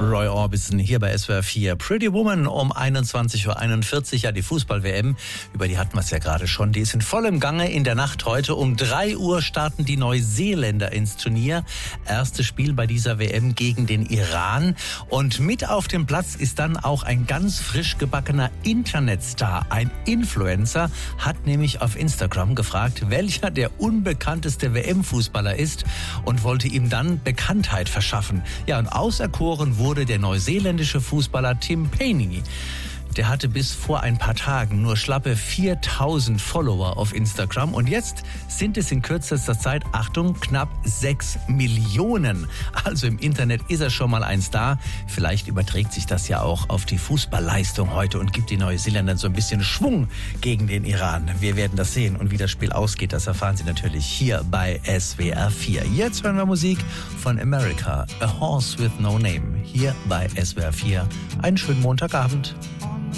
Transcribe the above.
Roy Orbison hier bei SWR 4. Pretty Woman um 21.41 Uhr. Ja, die Fußball-WM, über die hatten wir es ja gerade schon. Die ist in vollem Gange in der Nacht heute. Um 3 Uhr starten die Neuseeländer ins Turnier. Erstes Spiel bei dieser WM gegen den Iran. Und mit auf dem Platz ist dann auch ein ganz frisch gebackener Internetstar. Ein Influencer hat nämlich auf Instagram gefragt, welcher der unbekannteste WM-Fußballer ist und wollte ihm dann Bekanntheit verschaffen. Ja, und auserkoren wurde der neuseeländische Fußballer Tim Paine. Der hatte bis vor ein paar Tagen nur schlappe 4.000 Follower auf Instagram und jetzt sind es in kürzester Zeit, Achtung, knapp 6 Millionen. Also im Internet ist er schon mal ein Star. Vielleicht überträgt sich das ja auch auf die Fußballleistung heute und gibt die Neuseeländern so ein bisschen Schwung gegen den Iran. Wir werden das sehen und wie das Spiel ausgeht, das erfahren Sie natürlich hier bei SWR 4. Jetzt hören wir Musik von America, A Horse with No Name, hier bei SWR 4. Einen schönen Montagabend.